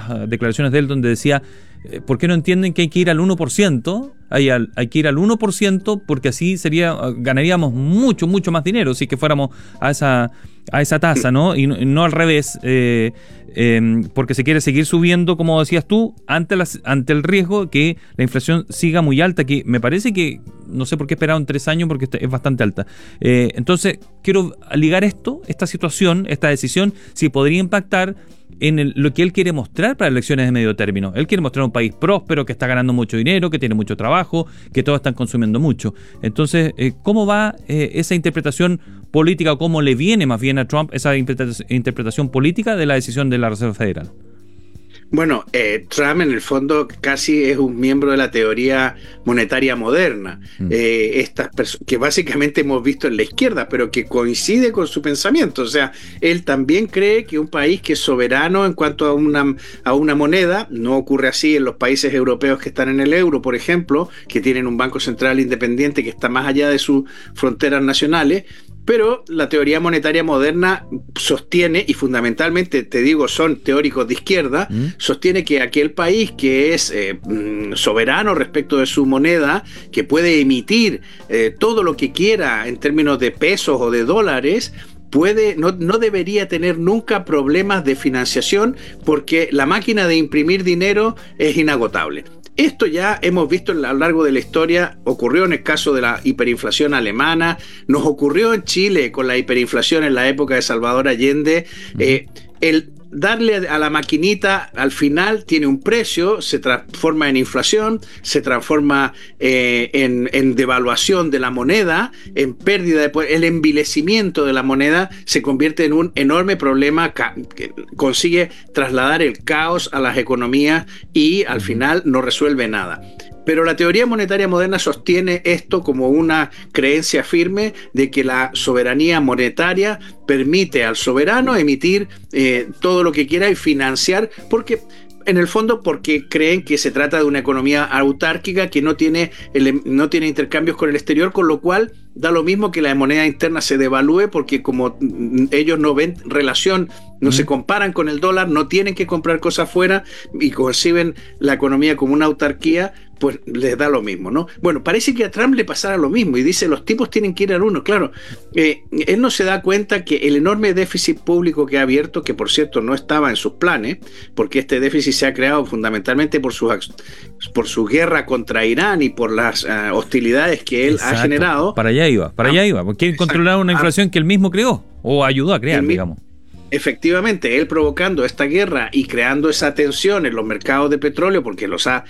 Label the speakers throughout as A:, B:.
A: declaraciones de él donde decía, ¿por qué no entienden que hay que ir al 1%? Hay que ir al 1% porque así ganaríamos mucho, mucho más dinero si que fuéramos a esa tasa, ¿no? Y no al revés, porque se quiere seguir subiendo, como decías tú, ante el riesgo que la inflación siga muy alta, que me parece que, no sé por qué esperaron 3 años, porque es bastante alta. Entonces, quiero ligar esta situación, esta decisión, si podría impactar en lo que él quiere mostrar para elecciones de medio término. Él quiere mostrar un país próspero, que está ganando mucho dinero, que tiene mucho trabajo, que todos están consumiendo mucho. Entonces, ¿cómo va esa interpretación política, o cómo le viene más bien a Trump esa interpretación política de la decisión de la Reserva Federal?
B: Bueno, Trump en el fondo casi es un miembro de la teoría monetaria moderna, que básicamente hemos visto en la izquierda, pero que coincide con su pensamiento. O sea, él también cree que un país que es soberano en cuanto a una moneda, no ocurre así en los países europeos que están en el euro, por ejemplo, que tienen un banco central independiente que está más allá de sus fronteras nacionales. Pero la teoría monetaria moderna sostiene, y fundamentalmente, te digo, son teóricos de izquierda, sostiene que aquel país que es soberano respecto de su moneda, que puede emitir todo lo que quiera en términos de pesos o de dólares, no debería tener nunca problemas de financiación, porque la máquina de imprimir dinero es inagotable. Esto ya hemos visto a lo largo de la historia, ocurrió en el caso de la hiperinflación alemana, nos ocurrió en Chile con la hiperinflación en la época de Salvador Allende. El darle a la maquinita al final tiene un precio, se transforma en inflación, se transforma en devaluación de la moneda, en pérdida de poder. El envilecimiento de la moneda se convierte en un enorme problema que consigue trasladar el caos a las economías y al final no resuelve nada. Pero la teoría monetaria moderna sostiene esto como una creencia firme de que la soberanía monetaria permite al soberano emitir todo lo que quiera y financiar, porque creen que se trata de una economía autárquica que no tiene intercambios con el exterior, con lo cual da lo mismo que la moneda interna se devalúe, porque como ellos no ven relación, no se comparan con el dólar, no tienen que comprar cosas fuera y conciben la economía como una autarquía, pues les da lo mismo, ¿no? Bueno, parece que a Trump le pasara lo mismo y dice, los tipos tienen que ir al 1. Claro, él no se da cuenta que el enorme déficit público que ha abierto, que por cierto no estaba en sus planes, porque este déficit se ha creado fundamentalmente por su guerra contra Irán y por las hostilidades que él ha generado.
A: Para allá iba, porque quiere controlar una inflación que él mismo creó, o ayudó a crear, digamos.
B: Efectivamente, él provocando esta guerra y creando esa tensión en los mercados de petróleo, porque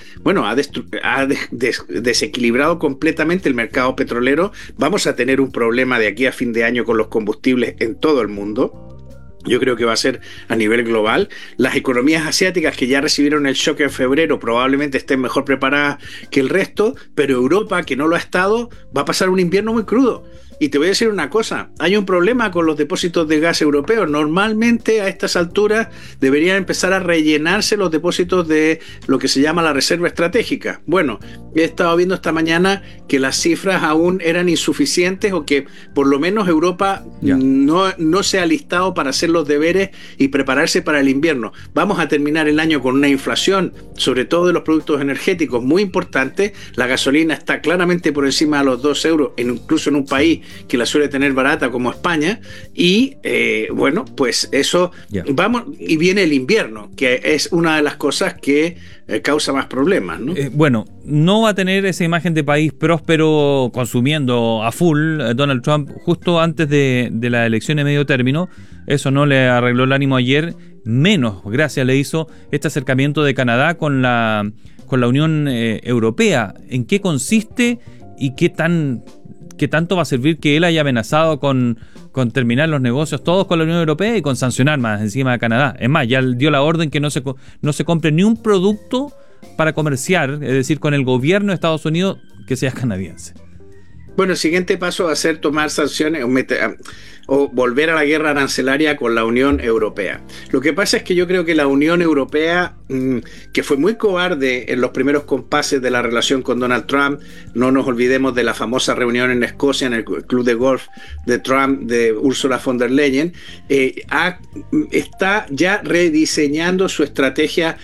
B: ha desequilibrado completamente el mercado petrolero. Vamos a tener un problema de aquí a fin de año con los combustibles en todo el mundo. Yo creo que va a ser a nivel global. Las economías asiáticas que ya recibieron el shock en febrero probablemente estén mejor preparadas que el resto, pero Europa, que no lo ha estado, va a pasar un invierno muy crudo. Y te voy a decir una cosa, hay un problema con los depósitos de gas europeos. Normalmente a estas alturas deberían empezar a rellenarse los depósitos de lo que se llama la reserva estratégica. Bueno, he estado viendo esta mañana que las cifras aún eran insuficientes, o que por lo menos Europa no se ha listado para hacer los deberes y prepararse para el invierno. Vamos a terminar el año con una inflación, sobre todo de los productos energéticos, muy importante. La gasolina está claramente por encima de los 2 euros, incluso en un país que la suele tener barata como España, y bueno, pues eso, vamos, y viene el invierno, que es una de las cosas que causa más problemas, ¿no?
A: Bueno, no va a tener esa imagen de país próspero consumiendo a full Donald Trump justo antes de la elección de medio término. Eso no le arregló el ánimo ayer, menos gracias le hizo este acercamiento de Canadá con la Unión Europea. ¿En qué consiste y qué tanto va a servir que él haya amenazado con terminar los negocios todos con la Unión Europea y con sancionar más encima de Canadá? Es más, ya dio la orden que no se compre ni un producto para comerciar, es decir, con el gobierno de Estados Unidos que sea canadiense.
B: Bueno, el siguiente paso va a ser tomar sanciones o volver a la guerra arancelaria con la Unión Europea. Lo que pasa es que yo creo que la Unión Europea, que fue muy cobarde en los primeros compases de la relación con Donald Trump, no nos olvidemos de la famosa reunión en Escocia, en el club de golf de Trump, de Ursula von der Leyen, está ya rediseñando su estrategia